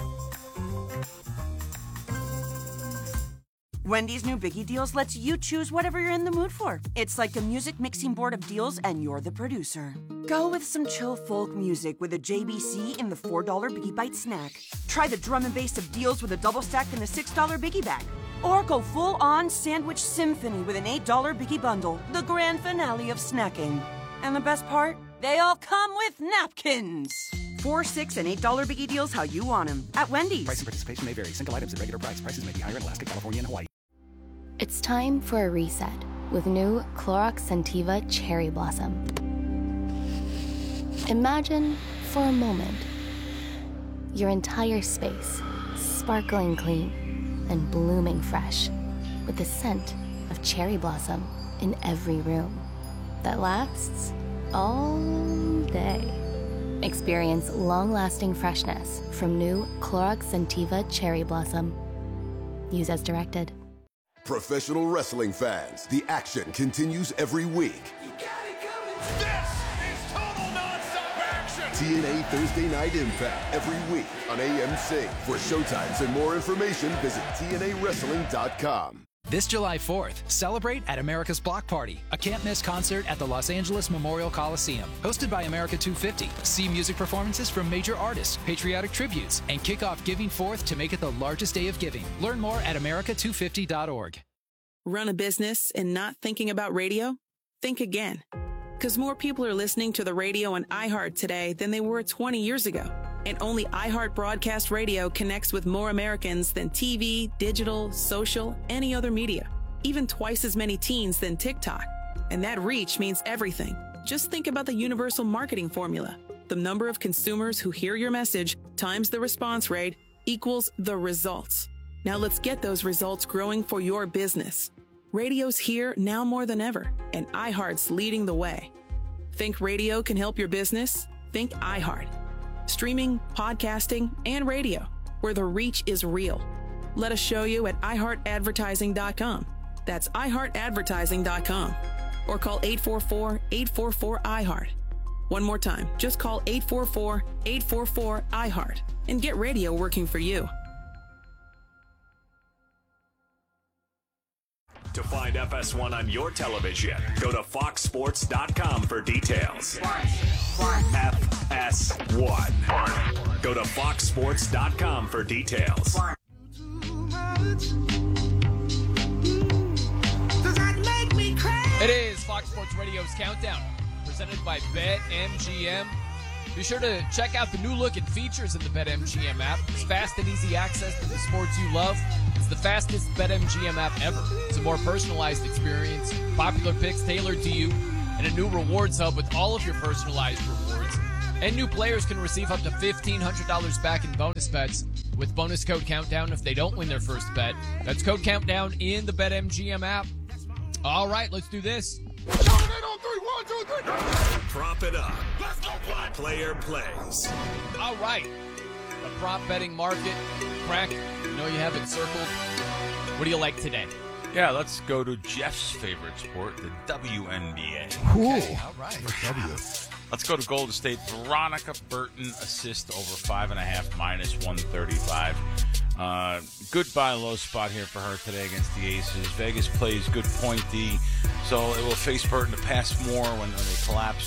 Speaker 21: Wendy's new Biggie Deals lets you choose whatever you're in the mood for. It's like a music mixing board of deals, and you're the producer. Go with some chill folk music with a JBC in the $4 Biggie Bite snack. Try the drum and bass of deals with a double stack in the $6 Biggie Bag. Or go full-on sandwich symphony with an $8 Biggie Bundle, the grand finale of snacking. And the best part? They all come with napkins. $4, $6, and $8 Biggie Deals how you want them at Wendy's.
Speaker 22: Price and participation may vary. Single items at regular price. Prices may be higher in Alaska, California, and Hawaii.
Speaker 15: It's time for a reset with new Clorox Scentiva Cherry Blossom. Imagine, for a moment, your entire space sparkling clean and blooming fresh with the scent of cherry blossom in every room that lasts all day. Experience long-lasting freshness from new Clorox Scentiva Cherry Blossom. Use as directed.
Speaker 24: Professional wrestling fans, the action continues every week.
Speaker 9: This is total nonstop action!
Speaker 24: TNA Thursday Night Impact every week on AMC. For showtimes and more information, visit TNAWrestling.com.
Speaker 22: This July 4th, celebrate at America's Block Party, a can't-miss concert at the Los Angeles Memorial Coliseum. Hosted by America 250, see music performances from major artists, patriotic tributes, and kick off Giving Forth to make it the largest day of giving. Learn more at america250.org.
Speaker 25: Run a business and not thinking about radio? Think again. Because more people are listening to the radio on iHeart today than they were 20 years ago. And only iHeart Broadcast Radio connects with more Americans than TV, digital, social, any other media. Even twice as many teens than TikTok. And that reach means everything. Just think about the universal marketing formula. The number of consumers who hear your message times the response rate equals the results. Now let's get those results growing for your business. Radio's here now more than ever, and iHeart's leading the way. Think radio can help your business? Think iHeart. Streaming, podcasting, and radio, where the reach is real. Let us show you at iHeartAdvertising.com. That's iHeartAdvertising.com. Or call 844-844-iHeart. One more time, just call 844-844-iHeart and get radio working for you.
Speaker 4: To find FS1 on your television, go to foxsports.com for details. FS1. Go to foxsports.com for details.
Speaker 1: It is Fox Fox Sports Radio's Countdown, presented by BetMGM. Be sure to check out the new look and features in the BetMGM app. It's fast and easy access to the sports you love. It's the fastest BetMGM app ever. It's a more personalized experience, popular picks tailored to you, and a new rewards hub with all of your personalized rewards. And new players can receive up to $1,500 back in bonus bets with bonus code Countdown if they don't win their first bet. That's code Countdown in the BetMGM app. All right, let's do this.
Speaker 4: Prop it up. Let's go play. Player plays.
Speaker 1: All right. The prop betting market. Crack, I know you have it circled. What do you like today?
Speaker 2: Yeah, let's go to Jeff's favorite sport, the WNBA.
Speaker 3: Cool.
Speaker 1: Okay, all right.
Speaker 2: Let's go to Golden State. Veronica Burton assist over 5.5 minus 135. Good buy low spot here for her today against the Aces. Vegas plays good point D, so it will face Burton to pass more when they collapse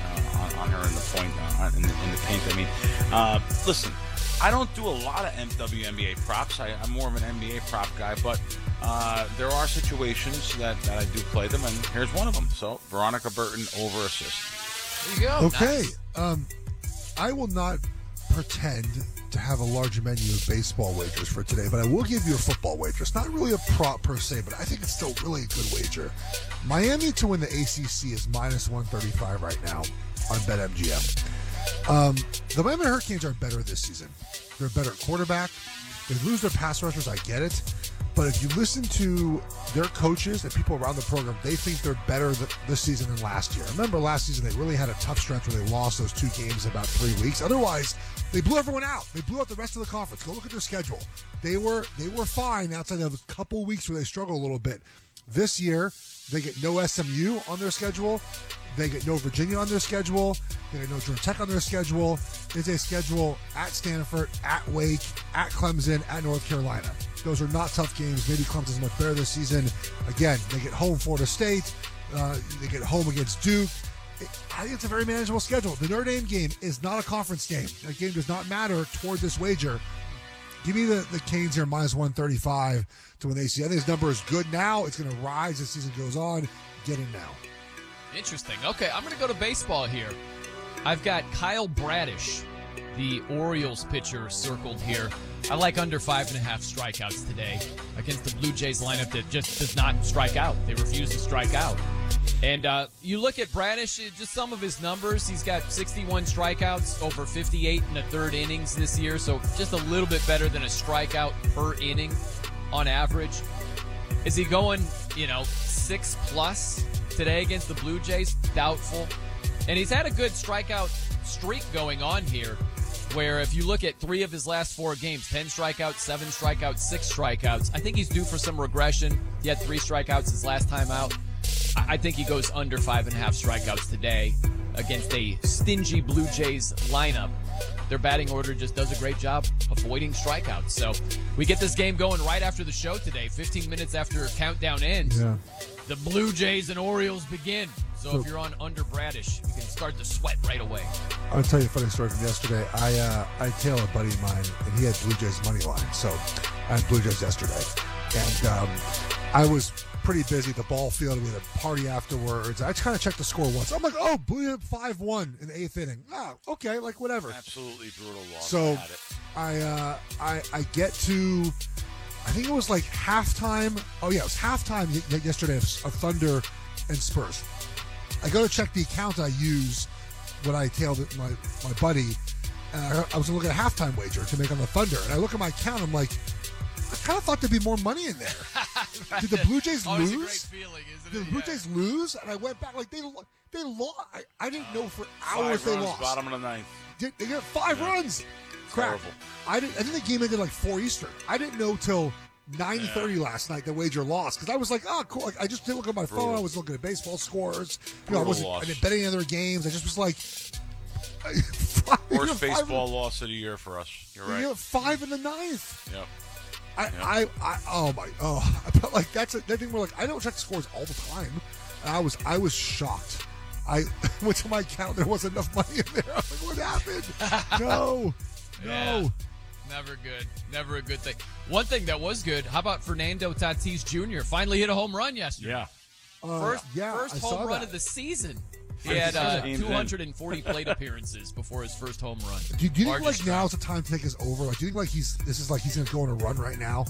Speaker 2: on her in the point in the paint. I mean, listen, I don't do a lot of WNBA props. I'm more of an NBA prop guy, but there are situations that I do play them, and here's one of them. So Veronica Burton over assist.
Speaker 1: There you go.
Speaker 3: Okay.
Speaker 1: Nice.
Speaker 3: I will not pretend to have a large menu of baseball wagers for today, but I will give you a football wager. It's not really a prop per se, but I think it's still really a good wager. Miami to win the ACC is minus 135 right now on BetMGM. The Miami Hurricanes are better this season. They're a better quarterback. They lose their pass rushers, I get it. But if you listen to their coaches and people around the program, they think they're better this season than last year. Remember last season, they really had a tough stretch where they lost those 2 games in about 3 weeks. Otherwise, they blew everyone out. They blew out the rest of the conference. Go look at their schedule. They were fine outside of a couple weeks where they struggled a little bit. This year, they get no SMU on their schedule. They get no Virginia on their schedule. They get no Georgia Tech on their schedule. It's a schedule at Stanford, at Wake, at Clemson, at North Carolina. Those are not tough games. Maybe Clemson's much better this season. Again, they get home Florida State. They get home against Duke. I think it's a very manageable schedule. The Notre Dame game is not a conference game. That game does not matter toward this wager. Give me the Canes here minus 135 to win the ACC. I think this number is good now. It's going to rise as the season goes on. Get in now.
Speaker 1: Interesting. Okay, I'm going to go to baseball here. I've got Kyle Bradish, the Orioles pitcher, circled here. I like under 5.5 strikeouts today against the Blue Jays lineup that just does not strike out. They refuse to strike out. And you look at Bradish, just some of his numbers. He's got 61 strikeouts over 58 in the third innings this year, so just a little bit better than a strikeout per inning on average. Is he going, 6+ today against the Blue Jays? Doubtful. And he's had a good strikeout streak going on here, where if you look at 3 of his last 4 games, 10 strikeouts, 7 strikeouts, 6 strikeouts, I think he's due for some regression. He had 3 strikeouts his last time out. I think he goes under 5.5 strikeouts today against a stingy Blue Jays lineup. Their batting order just does a great job avoiding strikeouts. So we get this game going right after the show today, 15 minutes after countdown ends.
Speaker 3: Yeah.
Speaker 1: The Blue Jays and Orioles begin. So if you're on under Bradish, you can start to sweat right away.
Speaker 3: I'll tell you a funny story from yesterday. I tail a buddy of mine, and he had Blue Jays money line. So I had Blue Jays yesterday. And I was pretty busy at the ball field. We had a party afterwards. I just kind of checked the score once. I'm like, oh, Blue 5-1 in the 8th inning. Oh, okay, like whatever.
Speaker 2: Absolutely brutal loss.
Speaker 3: So I get to, I think it was like halftime. Oh, yeah, it was halftime yesterday of Thunder and Spurs. I go to check the account I use when I tailed my buddy. And I was looking at a halftime wager to make on the Thunder. And I look at my account. I'm like, I kind of thought there'd be more money in there. Did the Blue Jays lose?
Speaker 1: It's a great feeling, isn't it?
Speaker 3: Did the Blue Jays lose? And I went back like they lost. I didn't know for hours
Speaker 2: 5
Speaker 3: they
Speaker 2: runs,
Speaker 3: lost.
Speaker 2: Bottom of the 9th.
Speaker 3: They got 5 runs. Crap.
Speaker 2: Terrible.
Speaker 3: I think the game ended like 4 Eastern. I didn't know till 9:30 last night the wager lost because I was like, oh, cool. Like, I just didn't look at my phone. I was looking at baseball scores. I didn't bet any other games. I just was like,
Speaker 2: worst baseball loss of the year for us. You're right.
Speaker 3: 5 in the 9th.
Speaker 2: Yep.
Speaker 3: I felt like that's that thing where like I don't check scores all the time. And I was shocked. I went to my account. There wasn't enough money in there. I was like, what happened? No.
Speaker 1: Yeah. Never good. Never a good thing. One thing that was good, how about Fernando Tatis Jr. finally hit a home run yesterday?
Speaker 2: Yeah.
Speaker 1: First home run of the season. He had 240 plate appearances before his first home run.
Speaker 3: Do you think like now's the time to take his over? Like, do you think like he's going to go on a run right now?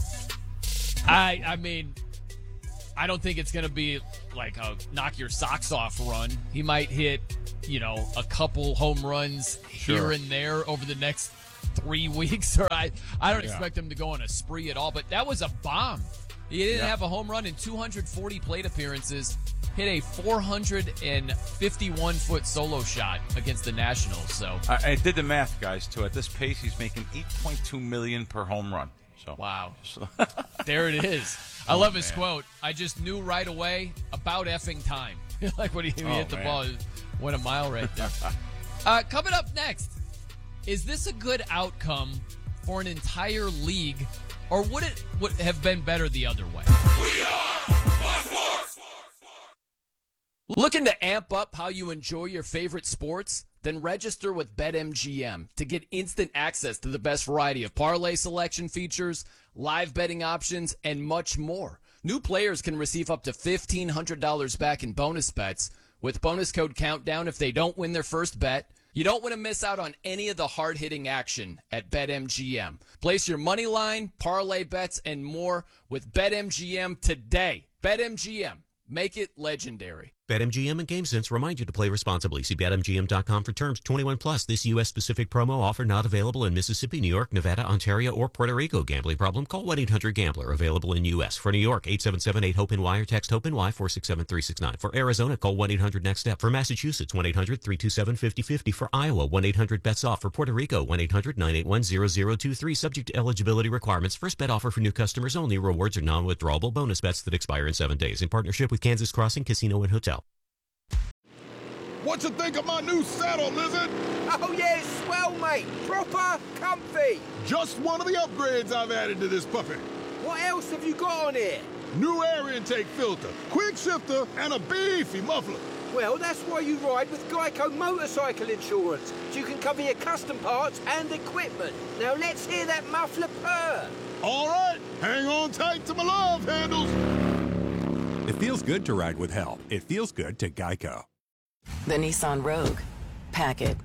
Speaker 1: I mean, I don't think it's going to be like a knock your socks off run. He might hit, a couple home runs here and there over the next 3 weeks. Or I don't expect him to go on a spree at all. But that was a bomb. He didn't have a home run in 240 plate appearances. Hit a 451-foot solo shot against the Nationals. So
Speaker 2: I did the math, guys. Too. At this pace, he's making $8.2 million per home run. So
Speaker 1: wow, there it is. I love his quote. I just knew right away about effing time. Like when he hit the ball, it went a mile right there. Coming up next, is this a good outcome for an entire league, or would it have been better the other way? We are Fox Sports. Looking to amp up how you enjoy your favorite sports? Then register with BetMGM to get instant access to the best variety of parlay selection features, live betting options, and much more. New players can receive up to $1,500 back in bonus bets with bonus code COUNTDOWN if they don't win their first bet. You don't want to miss out on any of the hard-hitting action at BetMGM. Place your money line, parlay bets, and more with BetMGM today. BetMGM. Make it legendary.
Speaker 5: BetMGM and GameSense remind you to play responsibly. See BetMGM.com for terms. 21 plus. This U.S.-specific promo offer not available in Mississippi, New York, Nevada, Ontario, or Puerto Rico. Gambling problem? Call 1-800-GAMBLER. Available in U.S. For New York, 877-8-HOPE-NY or text HOPE-NY 467-369. For Arizona, call 1-800-NEXT-STEP. For Massachusetts, 1-800-327-5050. For Iowa, 1-800-BETS-OFF. For Puerto Rico, 1-800-981-0023. Subject to eligibility requirements. First bet offer for new customers only. Rewards are non-withdrawable bonus bets that expire in 7 days. In partnership with Kansas Crossing Casino and Hotel.
Speaker 13: What you think of my new saddle, Lizard?
Speaker 11: Oh, yeah, it's swell, mate. Proper comfy.
Speaker 13: Just one of the upgrades I've added to this puppy.
Speaker 11: What else have you got on here?
Speaker 13: New air intake filter, quick shifter, and a beefy muffler.
Speaker 11: Well, that's why you ride with Geico Motorcycle Insurance, so you can cover your custom parts and equipment. Now let's hear that muffler purr.
Speaker 13: All right, hang on tight to my love handles.
Speaker 12: It feels good to ride with help. It feels good to Geico.
Speaker 14: The Nissan Rogue. Pack it.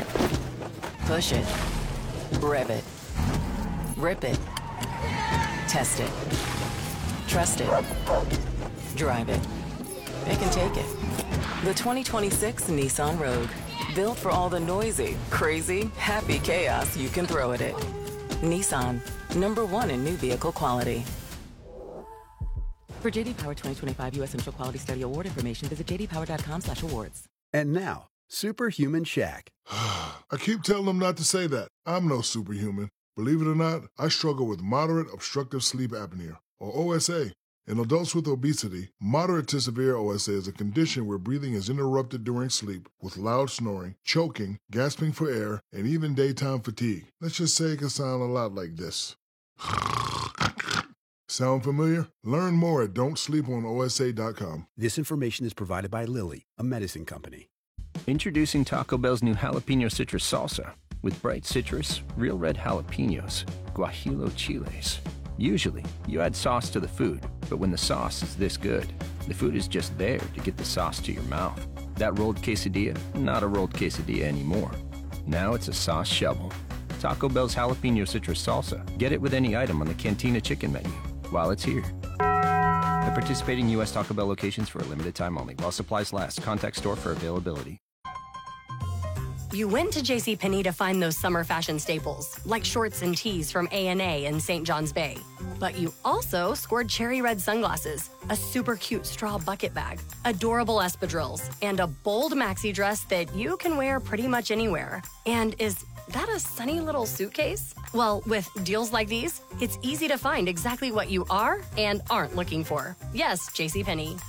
Speaker 14: Push it. Rev it. Rip it. Test it. Trust it. Drive it. It can take it. The 2026 Nissan Rogue. Built for all the noisy, crazy, happy chaos you can throw at it. Nissan. #1 in new vehicle quality. For JD Power 2025 U.S. Central Quality Study Award information, visit jdpower.com/awards.
Speaker 16: And now, Superhuman Shaq.
Speaker 17: I keep telling them not to say that. I'm no superhuman. Believe it or not, I struggle with moderate obstructive sleep apnea, or OSA. In adults with obesity, moderate to severe OSA is a condition where breathing is interrupted during sleep with loud snoring, choking, gasping for air, and even daytime fatigue. Let's just say it can sound a lot like this. Sound familiar? Learn more at don'tsleeponosa.com.
Speaker 16: This information is provided by Lilly, a medicine company.
Speaker 18: Introducing Taco Bell's new jalapeno citrus salsa with bright citrus, real red jalapenos, guajillo chiles. Usually, you add sauce to the food, but when the sauce is this good, the food is just there to get the sauce to your mouth. That rolled quesadilla, not a rolled quesadilla anymore. Now it's a sauce shovel. Taco Bell's jalapeno citrus salsa. Get it with any item on the Cantina chicken menu while it's here. At participating U.S. Taco Bell locations for a limited time only. While supplies last. Contact store for availability.
Speaker 20: You went to JCPenney to find those summer fashion staples, like shorts and tees from A&A and St. John's Bay. But you also scored cherry red sunglasses, a super cute straw bucket bag, adorable espadrilles, and a bold maxi dress that you can wear pretty much anywhere. And is that a sunny little suitcase? Well, with deals like these, it's easy to find exactly what you are and aren't looking for. Yes, JCPenney.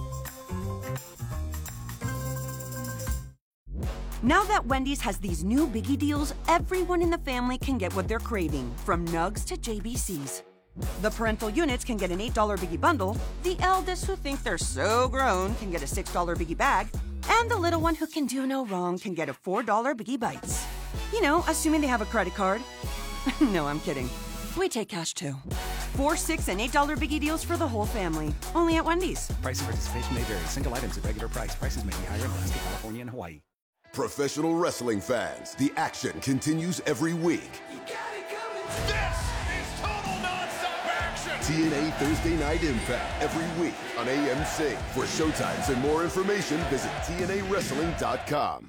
Speaker 21: Now that Wendy's has these new biggie deals, everyone in the family can get what they're craving, from nugs to JBCs. The parental units can get an $8 biggie bundle, the eldest who think they're so grown can get a $6 biggie bag, and the little one who can do no wrong can get a $4 biggie bites. You know, assuming they have a credit card. No, I'm kidding. We take cash too. 4, $6, and $8 biggie deals for the whole family. Only at Wendy's.
Speaker 16: Price and participation may vary. Single items at regular price. Prices may be higher in Alaska, California, and Hawaii.
Speaker 24: Professional wrestling fans, the action continues every week.
Speaker 13: This is total non-stop action.
Speaker 24: TNA Thursday Night Impact every week on AMC. For showtimes and more information, visit TNAWrestling.com.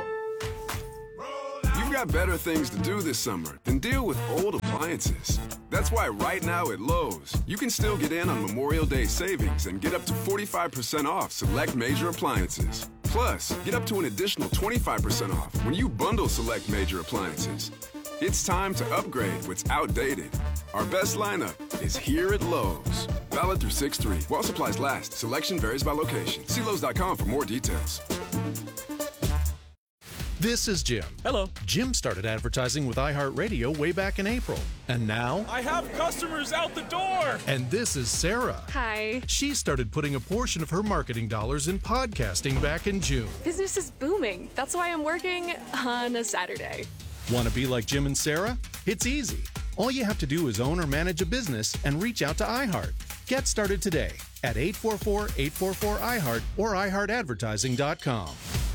Speaker 6: You've got better things to do this summer than deal with old appliances. That's why right now at Lowe's, you can still get in on Memorial Day savings and get up to 45% off select major appliances. Plus, get up to an additional 25% off when you bundle select major appliances. It's time to upgrade what's outdated. Our best lineup is here at Lowe's. Valid through 6/3. While supplies last, selection varies by location. See Lowe's.com for more details.
Speaker 7: This is Jim.
Speaker 8: Hello.
Speaker 7: Jim started advertising with iHeartRadio way back in April. And now...
Speaker 8: I have customers out the door!
Speaker 7: And this is Sarah.
Speaker 19: Hi.
Speaker 7: She started putting a portion of her marketing dollars in podcasting back in June.
Speaker 19: Business is booming. That's why I'm working on a Saturday.
Speaker 7: Want to be like Jim and Sarah? It's easy. All you have to do is own or manage a business and reach out to iHeart. Get started today at 844-844-iHeart or iHeartAdvertising.com.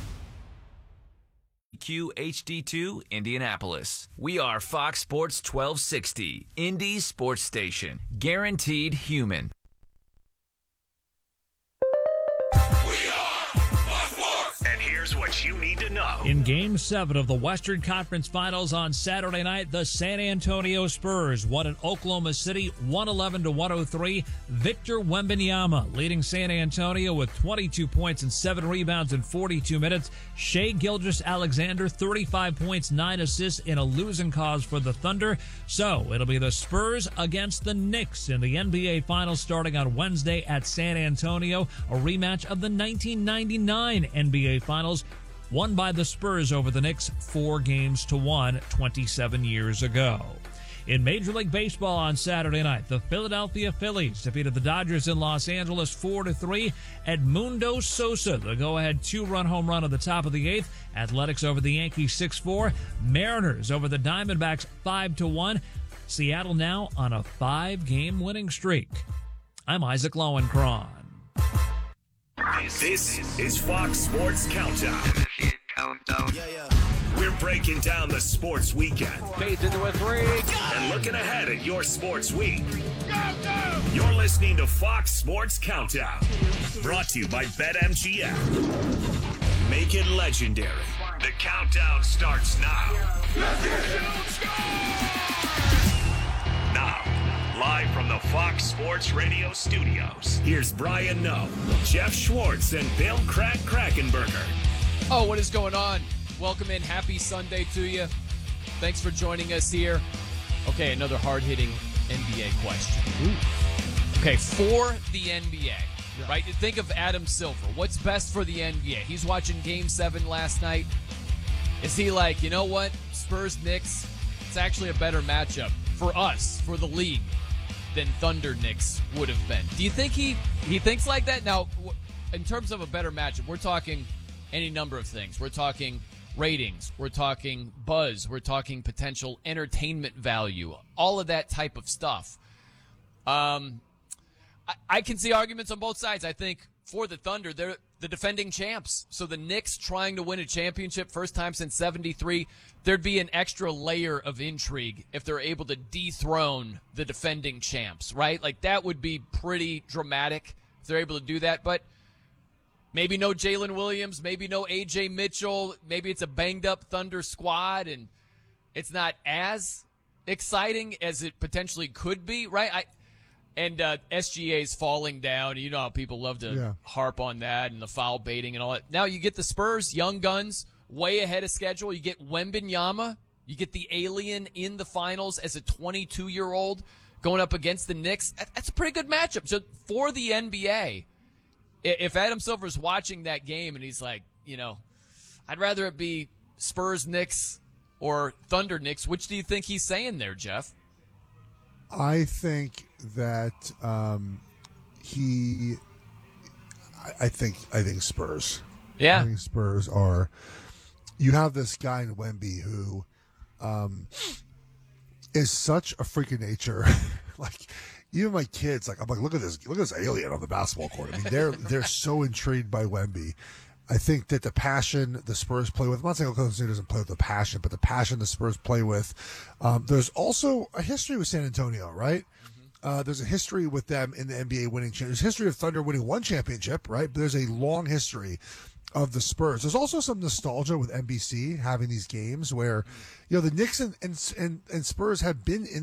Speaker 23: QHD2 Indianapolis. We are Fox Sports 1260, Indy Sports Station. Guaranteed human.
Speaker 4: And here's what you need to know.
Speaker 26: In Game 7 of the Western Conference Finals on Saturday night, the San Antonio Spurs won at Oklahoma City 111-103. Victor Wembanyama leading San Antonio with 22 points and 7 rebounds in 42 minutes. Shai Gilgeous-Alexander, 35 points, 9 assists in a losing cause for the Thunder. So it'll be the Spurs against the Knicks in the NBA Finals starting on Wednesday at San Antonio, a rematch of the 1999 NBA Finals, won by the Spurs over the Knicks 4-1 27 years ago. In Major League Baseball on Saturday night, the Philadelphia Phillies defeated the Dodgers in Los Angeles 4-3. Edmundo Sosa, the go-ahead 2-run home run at the top of the 8th. Athletics over the Yankees 6-4. Mariners over the Diamondbacks 5-1. Seattle now on a 5-game winning streak. I'm Isaac Lowenkron.
Speaker 4: This is Fox Sports Countdown. We're breaking down the sports weekend.
Speaker 11: Fades into a 3.
Speaker 4: And looking ahead at your sports week. You're listening to Fox Sports Countdown. Brought to you by BetMGM. Make it legendary. The countdown starts now. Now, live from the Fox Sports Radio studios, here's Brian Noe, Jeff Schwartz, and Bill Krakenberger.
Speaker 1: Oh, what is going on? Welcome in. Happy Sunday to you. Thanks for joining us here. Okay, another hard-hitting NBA question. Ooh. Okay, for the NBA, right? Think of Adam Silver. What's best for the NBA? He's watching Game 7 last night. Is he like, you know what? Spurs-Knicks, it's actually a better matchup for us, for the league, than Thunder-Knicks would have been. Do you think he thinks like that? Now, in terms of a better matchup, we're talking any number of things. We're talking ratings. We're talking buzz. We're talking potential entertainment value. All of that type of stuff. I can see arguments on both sides. I think for the Thunder, they're the defending champs. So the Knicks trying to win a championship, first time since 73, there'd be an extra layer of intrigue if they're able to dethrone the defending champs, right? Like, that would be pretty dramatic if they're able to do that. But maybe no Jalen Williams, maybe no A.J. Mitchell, maybe it's a banged-up Thunder squad, and it's not as exciting as it potentially could be, right? SGA's falling down. You know how people love to harp on that and the foul baiting and all that. Now you get the Spurs, young guns, way ahead of schedule. You get Wembanyama. You get the alien in the finals as a 22-year-old going up against the Knicks. That's a pretty good matchup. So for the NBA, if Adam Silver's watching that game and he's like, I'd rather it be Spurs-Knicks or Thunder-Knicks, which do you think he's saying there, Jeff?
Speaker 3: I think that I think Spurs.
Speaker 1: Yeah.
Speaker 3: I think Spurs are. You have this guy in Wemby who is such a freak of nature. Like, even my kids, like I'm like, look at this alien on the basketball court. I mean, they're so intrigued by Wemby. I think that the passion the Spurs play with, I'm not saying Oklahoma City doesn't play with the passion, but the passion the Spurs play with. There's also a history with San Antonio, right? There's a history with them in the NBA winning. There's a history of Thunder winning one championship, right? But there's a long history of the Spurs. There's also some nostalgia with NBC having these games where, the Knicks and Spurs have been in